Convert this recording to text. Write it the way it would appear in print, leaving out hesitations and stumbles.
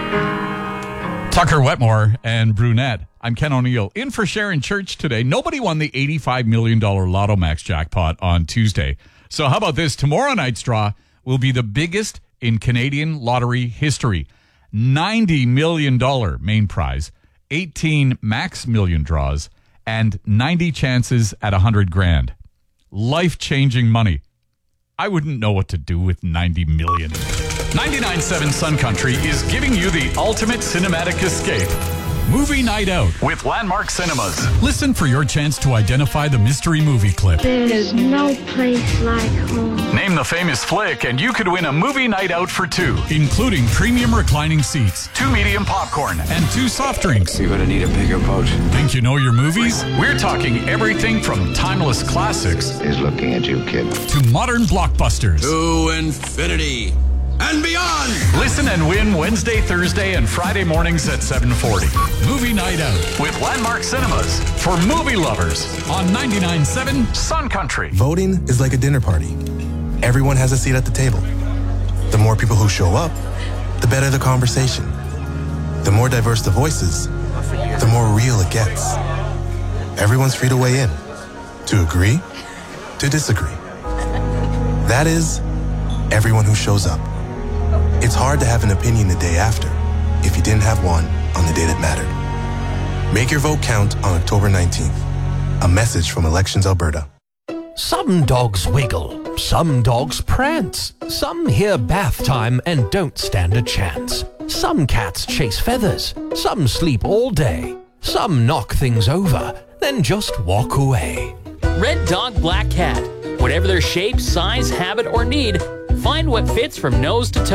Tucker Wetmore and Brunette. I'm Ken O'Neill. In for Sharon Church today. Nobody won the $85 million Lotto Max jackpot on Tuesday. So how about this? Tomorrow night's draw will be the biggest in Canadian lottery history. $90 million main prize, 18 max million draws, and 90 chances at $100,000. Life-changing money. I wouldn't know what to do with 90 million. 99.7 Sun Country is giving you the ultimate cinematic escape. Movie Night Out with Landmark Cinemas. Listen for your chance to identify the mystery movie clip. There's no place like home. Name the famous flick and you could win a movie night out for two, including premium reclining seats, 2 medium popcorn, and 2 soft drinks. You're going to need a bigger boat. Think you know your movies? We're talking everything from timeless classics He's looking at you, kid. to modern blockbusters. To infinity and beyond. Listen and win Wednesday, Thursday, and Friday mornings at 7:40. Movie Night Out with Landmark Cinemas for movie lovers on 99.7 Sun Country. Voting is like a dinner party. Everyone has a seat at the table. The more people who show up, the better the conversation. The more diverse the voices, the more real it gets. Everyone's free to weigh in, to agree, to disagree. That is, everyone who shows up. It's hard to have an opinion the day after if you didn't have one on the day that mattered. Make your vote count on October 19th. A message from Elections Alberta. Some dogs wiggle, some dogs prance, some hear bath time and don't stand a chance. Some cats chase feathers, some sleep all day, some knock things over, then just walk away. Red dog, black cat. Whatever their shape, size, habit, or need, find what fits from nose to toe.